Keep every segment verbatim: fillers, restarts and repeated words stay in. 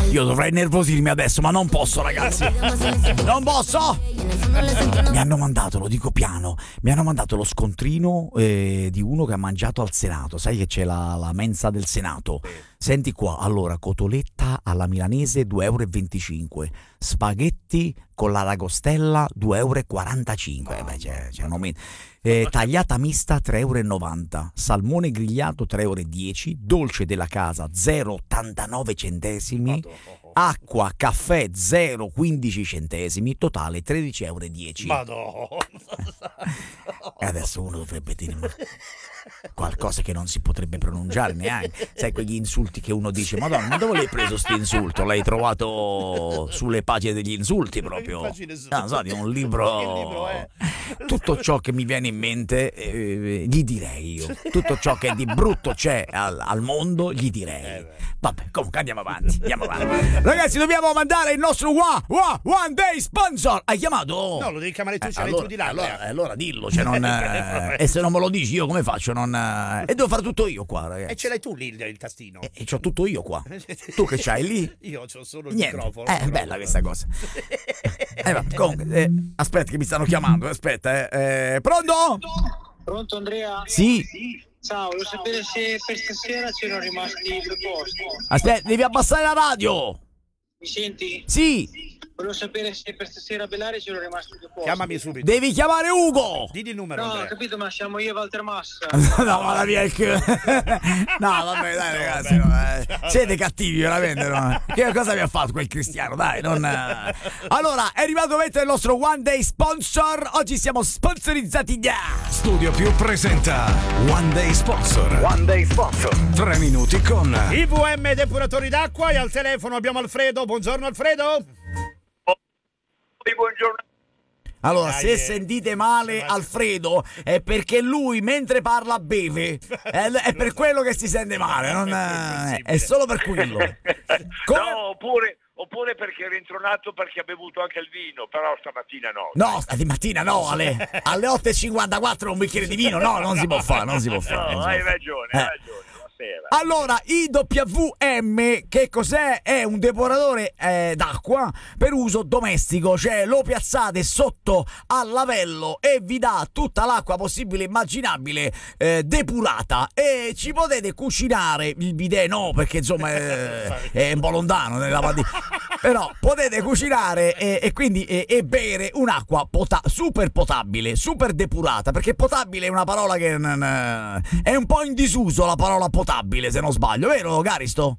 Io dovrei nervosirmi adesso, ma non posso, ragazzi. Non posso. Mi hanno mandato, lo dico piano, mi hanno mandato lo scontrino eh, di uno che ha mangiato al Senato. Sai che c'è la, la mensa del Senato? Senti qua, allora, cotoletta alla milanese due e venticinque euro, spaghetti con la ragostella due e quarantacinque euro. Eh, beh, c'è, c'è un aumento. Eh, tagliata mista tre e novanta euro, salmone grigliato tre e dieci euro, dolce della casa zero virgola ottantanove centesimi, acqua, caffè zero virgola quindici centesimi, totale tredici e dieci euro. Madonna. E adesso uno dovrebbe dire qualcosa che non si potrebbe pronunciare neanche. Sai quegli insulti che uno dice: Madonna, ma dove l'hai preso sto insulto? L'hai trovato sulle pagine degli insulti proprio? No, so, di un libro. Che libro è? Tutto ciò che mi viene in mente eh, gli direi io. Tutto ciò che di brutto c'è al, al mondo gli direi. Vabbè, comunque andiamo avanti, andiamo avanti. Ragazzi, dobbiamo mandare il nostro One, one, one Day Sponsor. Hai chiamato? No, lo devi chiamare tu, Eh, ce l'hai allora, tu di là. allora, allora dillo, cioè non, eh, e se non me lo dici io come faccio? Non, eh, e devo fare tutto io qua, ragazzi. E ce l'hai tu lì il, il tastino. E, e c'ho tutto il qua. Tu che c'hai lì? Io c'ho solo il Niente. microfono. Eh, è bella questa cosa. Eh, vabbè, comunque, eh, aspetta che mi stanno chiamando, aspetta, eh. Eh, pronto? Pronto Andrea? Sì. Ciao, volevo sapere se per stasera c'erano rimasti due posti. Aspetta, devi abbassare la radio. Mi senti? Sì. Volevo sapere se per stasera a Bellare c'erano rimasti due posti. Chiamami subito. Devi chiamare Ugo. Dì il numero, No, ho Andrea. capito, ma siamo io e Walter Massa. No, ma la mia è il c- No, vabbè, dai ragazzi, no, eh. Siete cattivi veramente, no? Che cosa vi ha fatto quel cristiano? Dai, non. eh. Allora, è arrivato il momento del nostro One Day Sponsor. Oggi siamo sponsorizzati da Studio Più presenta One Day Sponsor. One Day Sponsor. Tre minuti con I V M depuratori d'acqua e al telefono abbiamo Alfredo. Buongiorno Alfredo. Buongiorno. Allora, Dai, se eh. sentite male Alfredo è perché lui mentre parla beve. È, è per quello che si sente male, non è, è solo per quello. Come- No, oppure, oppure perché ero intronato perché ha bevuto anche il vino, però stamattina no. No, stamattina no, alle, alle otto e cinquantaquattro un bicchiere di vino, no, non si può fare, non si può fare. non No, si hai può fare. ragione, Eh. hai ragione. Buonasera. Allora, I W M che cos'è? È un depuratore eh, d'acqua per uso domestico, cioè lo piazzate sotto al lavello e vi dà tutta l'acqua possibile e immaginabile eh, depurata, e ci potete cucinare il bidet, no, perché insomma è, è un po' lontano nel lavandino. Però potete cucinare e, e quindi e, e bere un'acqua pota- super potabile, super depurata, perché potabile è una parola che n- n- è un po' in disuso, la parola potabile, se non sbaglio, vero Garisto?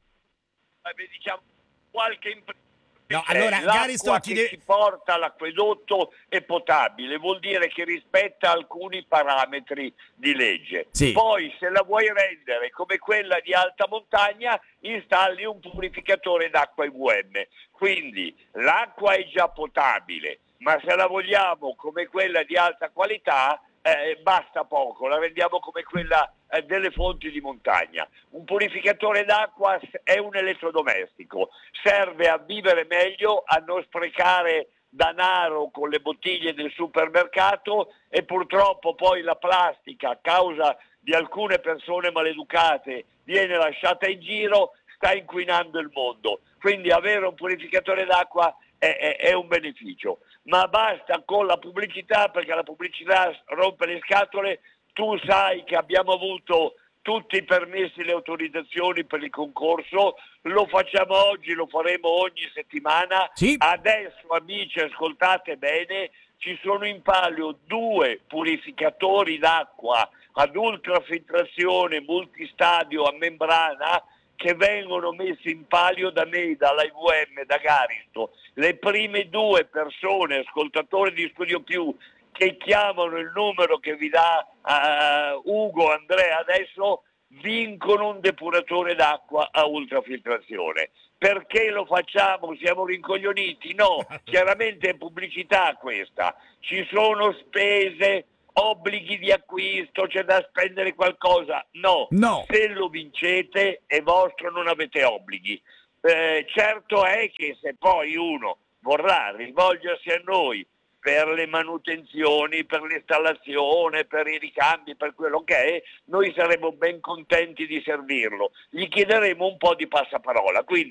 Eh, beh, diciamo qualche impresa. No, allora, l'acqua Garisto, ti che de- si porta all'acquedotto è potabile, vuol dire che rispetta alcuni parametri di legge. Sì. Poi se la vuoi rendere come quella di alta montagna, installi un purificatore d'acqua I V M. Quindi l'acqua è già potabile, ma se la vogliamo come quella di alta qualità, eh, basta poco, la rendiamo come quella eh, delle fonti di montagna. Un purificatore d'acqua è un elettrodomestico, serve a vivere meglio, a non sprecare denaro con le bottiglie del supermercato, e purtroppo poi la plastica, a causa di alcune persone maleducate, viene lasciata in giro, sta inquinando il mondo. Quindi avere un purificatore d'acqua è, è, è un beneficio. Ma basta con la pubblicità, perché la pubblicità rompe le scatole. Tu sai che abbiamo avuto tutti i permessi e le autorizzazioni per il concorso, lo facciamo oggi, lo faremo ogni settimana. Sì. Adesso, amici, ascoltate bene, ci sono in palio due purificatori d'acqua ad ultrafiltrazione multistadio a membrana che vengono messi in palio da me, dalla I V M, da Garisto. Le prime due persone, ascoltatori di Studio Più, che chiamano il numero che vi dà uh, Ugo, Andrea adesso, vincono un depuratore d'acqua a ultrafiltrazione. Perché lo facciamo? Siamo rincoglioniti? No, chiaramente è pubblicità questa. Ci sono spese, obblighi di acquisto, c'è da spendere qualcosa? No. No. Se lo vincete è vostro, non avete obblighi. Eh, certo è che se poi uno vorrà rivolgersi a noi per le manutenzioni, per l'installazione, per i ricambi, per quello che è, noi saremo ben contenti di servirlo. Gli chiederemo un po' di passaparola, quindi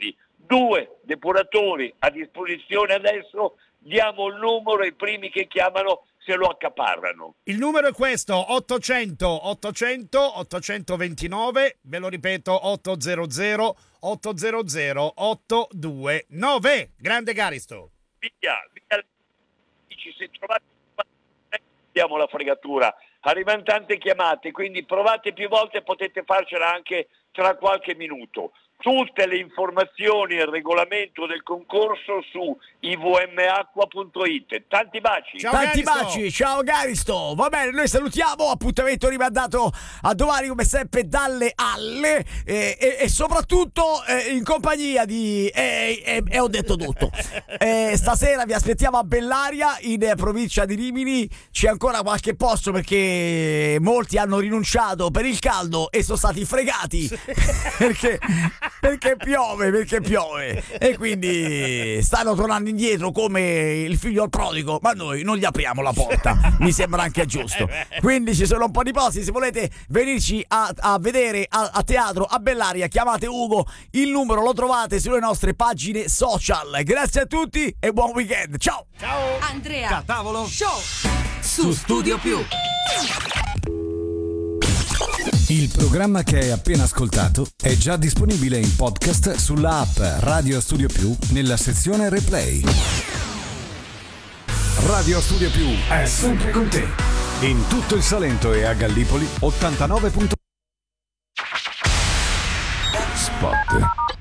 Due depuratori a disposizione adesso, diamo il numero, i primi che chiamano se lo accaparrano. Il numero è questo: ottocento ottocento ottocentoventinove, ve lo ripeto, ottocento ottocento ottocentonove. Grande Garisto. Via, via, se trovate diamo la fregatura, arrivano tante chiamate, quindi provate più volte, potete farcela anche tra qualche minuto. Tutte le informazioni e il regolamento del concorso su i v m acqua punto i t. Tanti baci. Ciao, Tanti Garisto. baci, ciao Garisto. Va bene, noi salutiamo, appuntamento rimandato a domani come sempre dalle alle e, e, e soprattutto eh, in compagnia di e, e, e ho detto tutto. Eh, stasera vi aspettiamo a Bellaria in eh, provincia di Rimini, c'è ancora qualche posto perché molti hanno rinunciato per il caldo e sono stati fregati perché perché piove, perché piove e quindi stanno tornando indietro come il figlio al prodigo, ma noi non gli apriamo la porta, mi sembra anche giusto. Quindi ci sono un po' di posti, se volete venirci a, a vedere a, a teatro a Bellaria chiamate Ugo, il numero lo trovate sulle nostre pagine social. Grazie a tutti e buon weekend, ciao! Ciao. Andrea Da tavolo Show su Studio Più. Il programma che hai appena ascoltato è già disponibile in podcast sulla app Radio Studio Più nella sezione Replay. Radio Studio Più è sempre con te. In tutto il Salento e a Gallipoli ottantanove punto Spot.